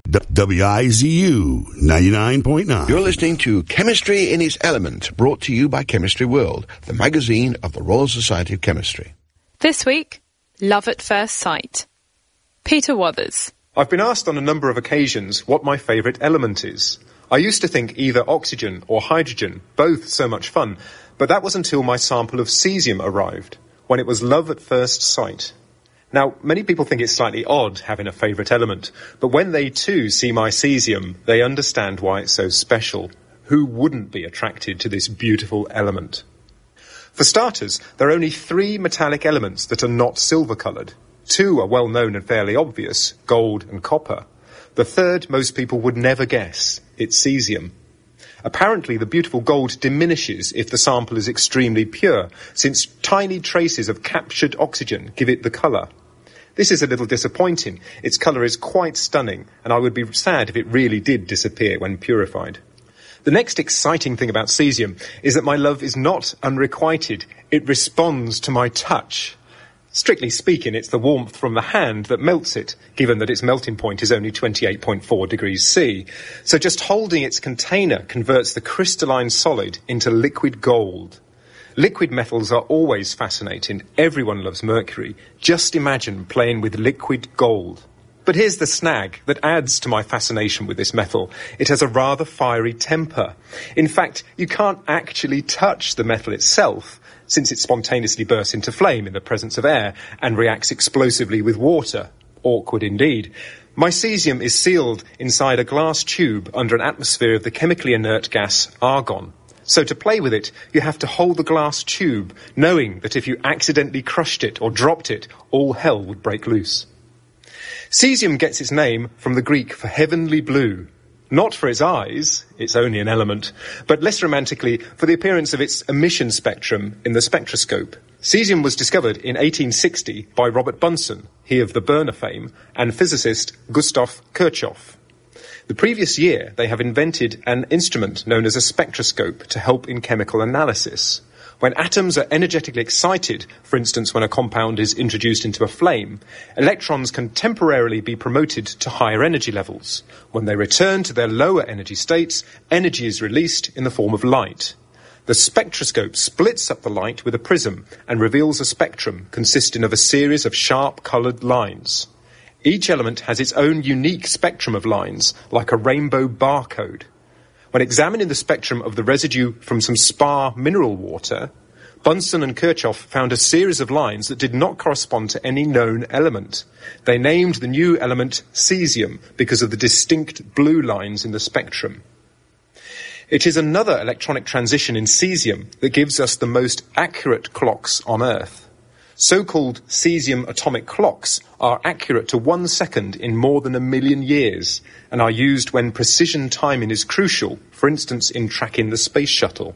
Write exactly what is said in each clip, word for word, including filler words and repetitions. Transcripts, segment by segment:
W I Z U ninety-nine point nine. You're listening to Chemistry in its Element, brought to you by Chemistry World, the magazine of the Royal Society of Chemistry. This week, Love at First Sight. Peter Wathers. I've been asked on a number of occasions what my favourite element is. I used to think either oxygen or hydrogen, both so much fun, but that was until my sample of cesium arrived, when it was love at first sight. Now, many people think it's slightly odd having a favourite element, but when they too see my cesium, they understand why it's so special. Who wouldn't be attracted to this beautiful element? For starters, there are only three metallic elements that are not silver-coloured. Two are well known and fairly obvious, gold and copper. The third most people would never guess. It's cesium. Apparently, the beautiful gold diminishes if the sample is extremely pure, since tiny traces of captured oxygen give it the colour. This is a little disappointing. Its colour is quite stunning, and I would be sad if it really did disappear when purified. The next exciting thing about cesium is that my love is not unrequited. It responds to my touch. Strictly speaking, it's the warmth from the hand that melts it, given that its melting point is only twenty-eight point four degrees C. So just holding its container converts the crystalline solid into liquid gold. Liquid metals are always fascinating. Everyone loves mercury. Just imagine playing with liquid gold. But here's the snag that adds to my fascination with this metal. It has a rather fiery temper. In fact, you can't actually touch the metal itself, since it spontaneously bursts into flame in the presence of air and reacts explosively with water. Awkward indeed. My cesium is sealed inside a glass tube under an atmosphere of the chemically inert gas argon. So to play with it, you have to hold the glass tube, knowing that if you accidentally crushed it or dropped it, all hell would break loose. Cesium gets its name from the Greek for heavenly blue. Not for its eyes, it's only an element, but less romantically for the appearance of its emission spectrum in the spectroscope. Cesium was discovered in eighteen sixty by Robert Bunsen, he of the burner fame, and physicist Gustav Kirchhoff. The previous year, they have invented an instrument known as a spectroscope to help in chemical analysis. When atoms are energetically excited, for instance when a compound is introduced into a flame, electrons can temporarily be promoted to higher energy levels. When they return to their lower energy states, energy is released in the form of light. The spectroscope splits up the light with a prism and reveals a spectrum consisting of a series of sharp coloured lines. Each element has its own unique spectrum of lines, like a rainbow barcode. When examining the spectrum of the residue from some spa mineral water, Bunsen and Kirchhoff found a series of lines that did not correspond to any known element. They named the new element cesium because of the distinct blue lines in the spectrum. It is another electronic transition in cesium that gives us the most accurate clocks on Earth. So-called cesium atomic clocks are accurate to one second in more than a million years and are used when precision timing is crucial, for instance in tracking the space shuttle.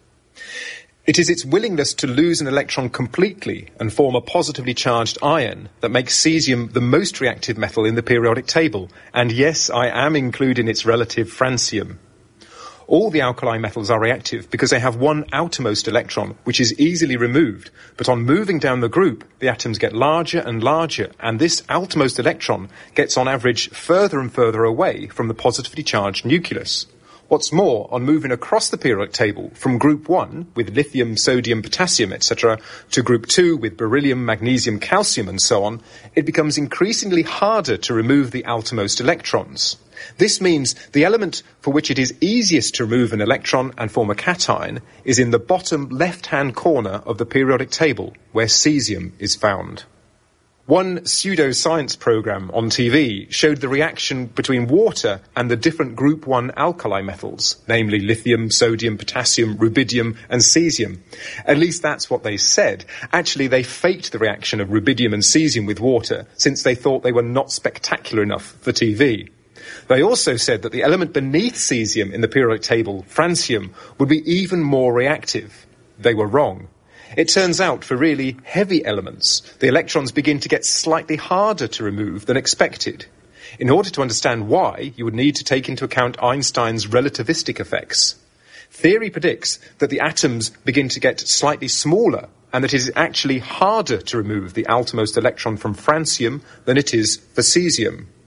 It is its willingness to lose an electron completely and form a positively charged ion that makes cesium the most reactive metal in the periodic table, and yes, I am including its relative francium. All the alkali metals are reactive because they have one outermost electron, which is easily removed. But on moving down the group, the atoms get larger and larger, and this outermost electron gets on average further and further away from the positively charged nucleus. What's more, on moving across the periodic table from group one, with lithium, sodium, potassium, et cetera, to group two, with beryllium, magnesium, calcium, and so on, it becomes increasingly harder to remove the outermost electrons. This means the element for which it is easiest to remove an electron and form a cation is in the bottom left-hand corner of the periodic table, where cesium is found. One pseudo-science program on T V showed the reaction between water and the different group one alkali metals, namely lithium, sodium, potassium, rubidium, and cesium. At least that's what they said. Actually, they faked the reaction of rubidium and cesium with water, since they thought they were not spectacular enough for T V. They also said that the element beneath cesium in the periodic table, francium, would be even more reactive. They were wrong. It turns out, for really heavy elements, the electrons begin to get slightly harder to remove than expected. In order to understand why, you would need to take into account Einstein's relativistic effects. Theory predicts that the atoms begin to get slightly smaller and that it is actually harder to remove the outermost electron from francium than it is for cesium.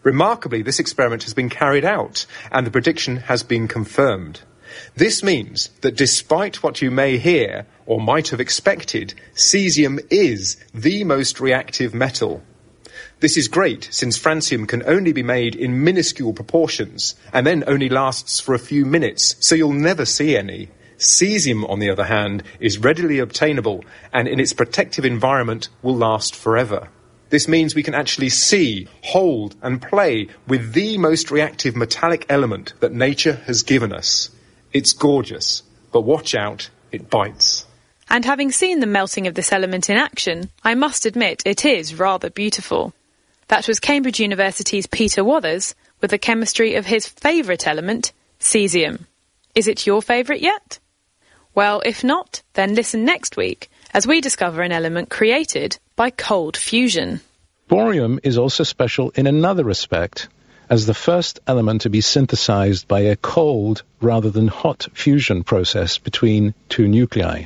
Remarkably, this experiment has been carried out, and the prediction has been confirmed. This means that despite what you may hear, or might have expected, cesium is the most reactive metal. This is great, since francium can only be made in minuscule proportions, and then only lasts for a few minutes, so you'll never see any. Cesium, on the other hand, is readily obtainable, and in its protective environment will last forever. This means we can actually see, hold, and play with the most reactive metallic element that nature has given us. It's gorgeous, but watch out, it bites. And having seen the melting of this element in action, I must admit it is rather beautiful. That was Cambridge University's Peter Wathers with the chemistry of his favourite element, cesium. Is it your favourite yet? Well, if not, then listen next week as we discover an element created by cold fusion. Bohrium is also special in another respect, as the first element to be synthesized by a cold rather than hot fusion process between two nuclei.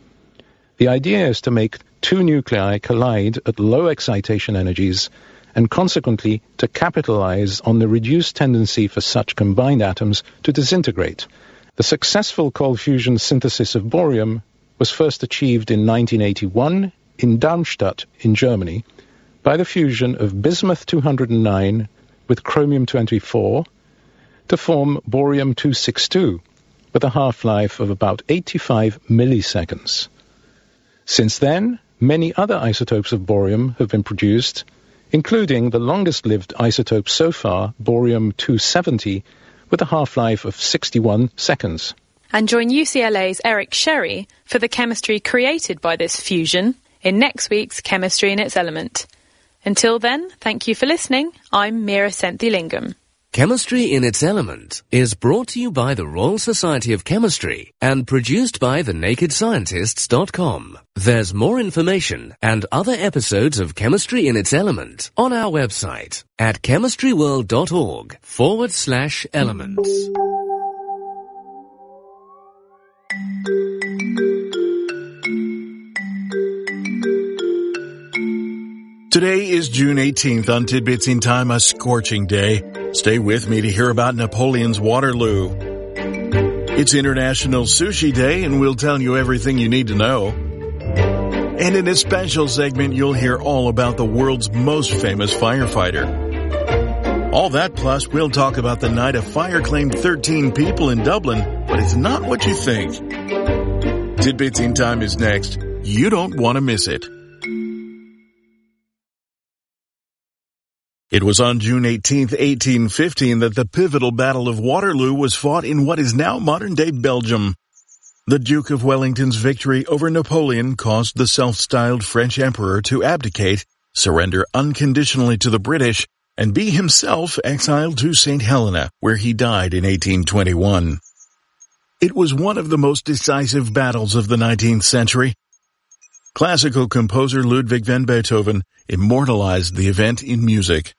The idea is to make two nuclei collide at low excitation energies and consequently to capitalize on the reduced tendency for such combined atoms to disintegrate. The successful cold fusion synthesis of bohrium was first achieved in nineteen eighty-one in Darmstadt in Germany by the fusion of bismuth two hundred nine with chromium twenty-four to form bohrium two sixty-two with a half-life of about eighty-five milliseconds. Since then, many other isotopes of bohrium have been produced, including the longest-lived isotope so far, bohrium two seventy, with a half-life of sixty-one seconds. And join U C L A's Eric Sherry for the chemistry created by this fusion in next week's Chemistry in its Element. Until then, thank you for listening. I'm Meera Senthilingam. Chemistry in its Element is brought to you by the Royal Society of Chemistry and produced by the naked scientists dot com. There's more information and other episodes of Chemistry in its Element on our website at chemistryworld.org forward slash elements. Today is June eighteenth. On Tidbits in Time, a scorching day. Stay with me to hear about Napoleon's Waterloo. It's International Sushi Day, and we'll tell you everything you need to know. And in a special segment, you'll hear all about the world's most famous firefighter. All that plus, we'll talk about the night a fire claimed thirteen people in Dublin, but it's not what you think. Tidbits in Time is next. You don't want to miss it. It was on June eighteenth, eighteen fifteen that the pivotal Battle of Waterloo was fought in what is now modern-day Belgium. The Duke of Wellington's victory over Napoleon caused the self-styled French emperor to abdicate, surrender unconditionally to the British, and be himself exiled to Saint Helena, where he died in eighteen twenty-one. It was one of the most decisive battles of the nineteenth century. Classical composer Ludwig van Beethoven immortalized the event in music.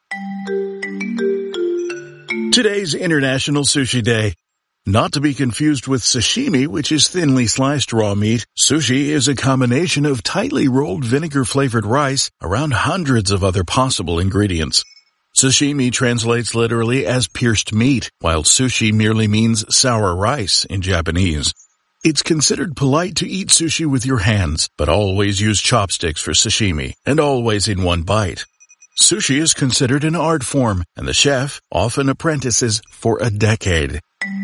Today's International Sushi Day. Not to be confused with sashimi, which is thinly sliced raw meat, sushi is a combination of tightly rolled vinegar-flavored rice around hundreds of other possible ingredients. Sashimi translates literally as pierced meat, while sushi merely means sour rice in Japanese. It's considered polite to eat sushi with your hands, but always use chopsticks for sashimi, and always in one bite. Sushi is considered an art form, and the chef often apprentices for a decade.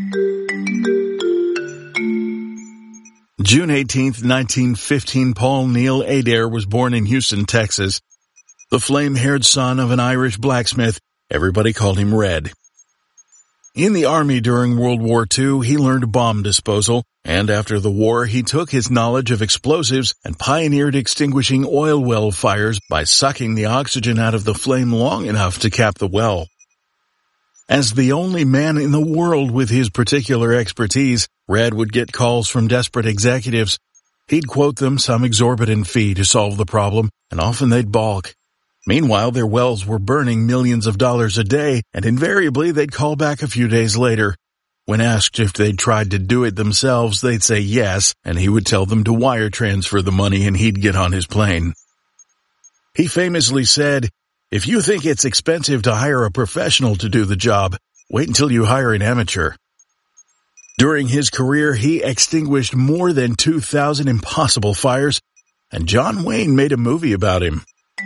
June eighteenth, nineteen fifteen, Paul Neil Adair was born in Houston, Texas. The flame-haired son of an Irish blacksmith, everybody called him Red. In the Army during World War Two, he learned bomb disposal, and after the war, he took his knowledge of explosives and pioneered extinguishing oil well fires by sucking the oxygen out of the flame long enough to cap the well. As the only man in the world with his particular expertise, Red would get calls from desperate executives. He'd quote them some exorbitant fee to solve the problem, and often they'd balk. Meanwhile, their wells were burning millions of dollars a day, and invariably they'd call back a few days later. When asked if they'd tried to do it themselves, they'd say yes, and he would tell them to wire transfer the money and he'd get on his plane. He famously said, If you think it's expensive to hire a professional to do the job, wait until you hire an amateur. During his career, he extinguished more than two thousand impossible fires, and John Wayne made a movie about him.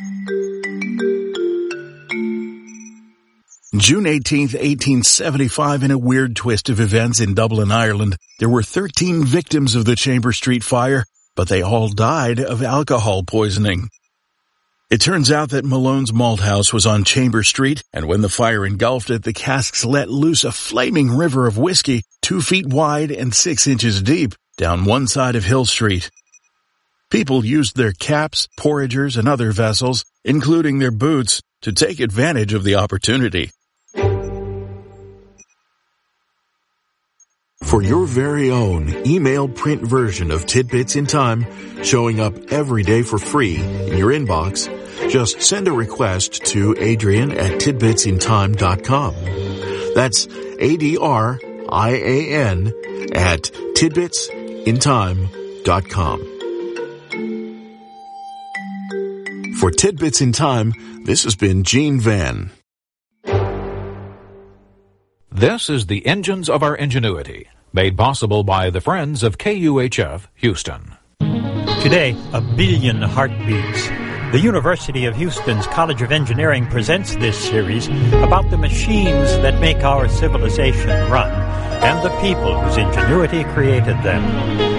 June eighteenth, eighteen seventy-five, in a weird twist of events in Dublin, Ireland, there were thirteen victims of the Chambers Street fire, but they all died of alcohol poisoning. It turns out that Malone's Malt House was on Chambers Street, and when the fire engulfed it, the casks let loose a flaming river of whiskey two feet wide and six inches deep down one side of Hill Street. People used their caps, porringers, and other vessels, including their boots, to take advantage of the opportunity. For your very own email print version of Tidbits in Time, showing up every day for free in your inbox, just send a request to Adrian at tidbits in time dot com. That's A D R I A N at tidbits in time dot com. For Tidbits in Time, this has been Gene Van. This is the Engines of Our Ingenuity, made possible by the friends of K U H F Houston. Today, a billion heartbeats. The University of Houston's College of Engineering presents this series about the machines that make our civilization run and the people whose ingenuity created them.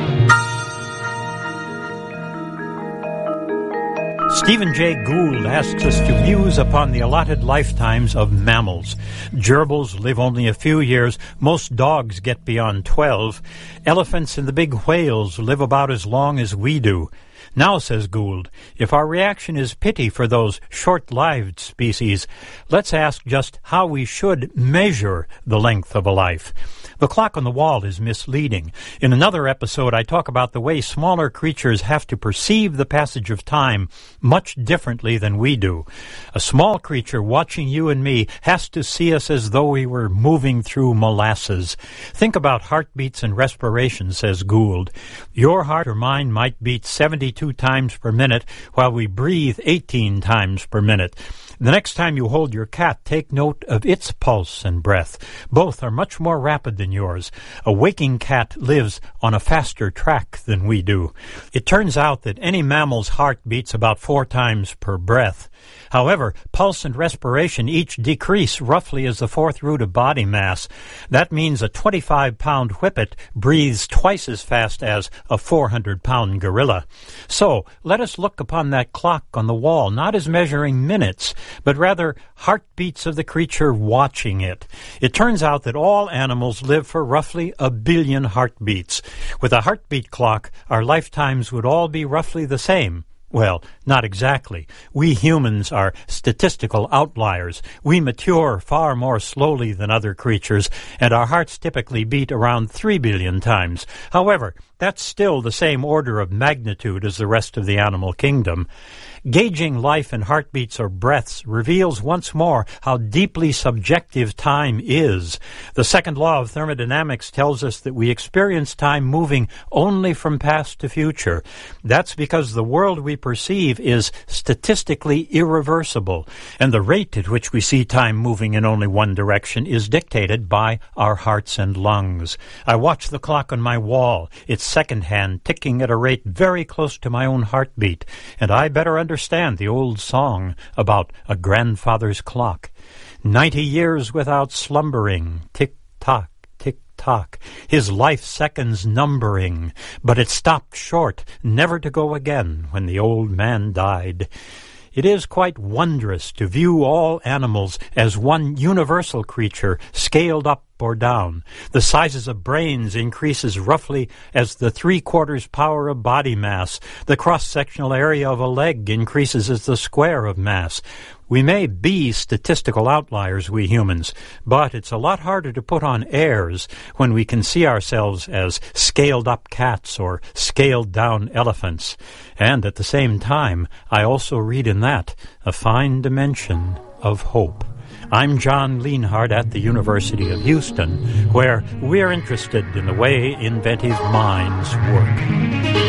Stephen Jay Gould asks us to muse upon the allotted lifetimes of mammals. Gerbils live only a few years. Most dogs get beyond twelve. Elephants and the big whales live about as long as we do. Now, says Gould, if our reaction is pity for those short-lived species, let's ask just how we should measure the length of a life. The clock on the wall is misleading. In another episode, I talk about the way smaller creatures have to perceive the passage of time much differently than we do. A small creature watching you and me has to see us as though we were moving through molasses. Think about heartbeats and respiration, says Gould. Your heart or mine might beat seventy-two times per minute, while we breathe eighteen times per minute. The next time you hold your cat, take note of its pulse and breath. Both are much more rapid than yours. A waking cat lives on a faster track than we do. It turns out that any mammal's heart beats about four times per breath. However, pulse and respiration each decrease roughly as the fourth root of body mass. That means a twenty-five pound whippet breathes twice as fast as a four hundred pound gorilla. So, let us look upon that clock on the wall, not as measuring minutes, but rather heartbeats of the creature watching it. It turns out that all animals live for roughly a billion heartbeats. With a heartbeat clock, our lifetimes would all be roughly the same. Well, not exactly. We humans are statistical outliers. We mature far more slowly than other creatures, and our hearts typically beat around three billion times. However, that's still the same order of magnitude as the rest of the animal kingdom. Gauging life in heartbeats or breaths reveals once more how deeply subjective time is. The second law of thermodynamics tells us that we experience time moving only from past to future. That's because the world we perceive is statistically irreversible, and the rate at which we see time moving in only one direction is dictated by our hearts and lungs. I watch the clock on my wall, its second hand ticking at a rate very close to my own heartbeat, and I better understand the old song about a grandfather's clock. Ninety years without slumbering, tick-tock, tick-tock, his life seconds numbering, but it stopped short, never to go again when the old man died. It is quite wondrous to view all animals as one universal creature, scaled up or down. The sizes of brains increases roughly as the three-quarters power of body mass. The cross-sectional area of a leg increases as the square of mass. We may be statistical outliers, we humans, but it's a lot harder to put on airs when we can see ourselves as scaled-up cats or scaled-down elephants. And at the same time, I also read in that a fine dimension of hope. I'm John Lienhardt at the University of Houston, where we're interested in the way inventive minds work.